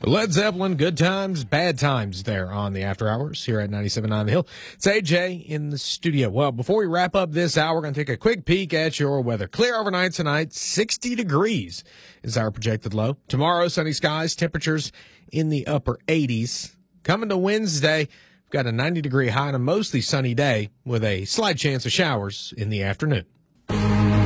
Led Zeppelin, good times, bad times there on the After Hours here at 97.9 The Hill. It's AJ in the studio. Well, before we wrap up this hour, we're going to take a quick peek at your weather. Clear overnight tonight, 60 degrees is our projected low. Tomorrow, sunny skies, temperatures in the upper 80s. Coming to Wednesday, we've got a 90-degree high and a mostly sunny day with a slight chance of showers in the afternoon.